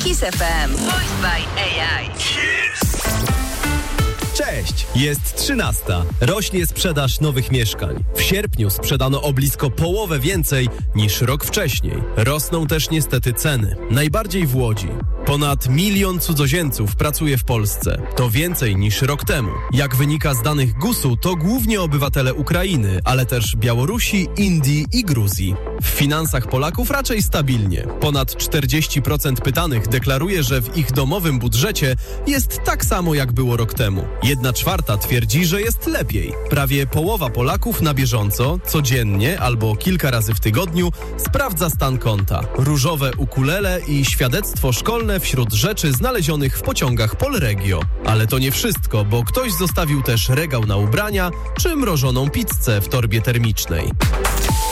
Kiss FM. Voiced by AI. Cześć! Jest 13. Rośnie sprzedaż nowych mieszkań. W sierpniu sprzedano o blisko połowę więcej niż rok wcześniej. Rosną też niestety ceny. Najbardziej w Łodzi. Ponad 1 milion cudzoziemców pracuje w Polsce. To więcej niż rok temu. Jak wynika z danych GUS-u, to głównie obywatele Ukrainy, ale też Białorusi, Indii i Gruzji. W finansach Polaków raczej stabilnie. Ponad 40% pytanych deklaruje, że w ich domowym budżecie jest tak samo jak było rok temu. 1/4 twierdzi, że jest lepiej. Prawie połowa Polaków na bieżąco, codziennie albo kilka razy w tygodniu sprawdza stan konta. Różowe ukulele i świadectwo szkolne wśród rzeczy znalezionych w pociągach Polregio. Ale to nie wszystko, bo ktoś zostawił też regał na ubrania czy mrożoną pizzę w torbie termicznej.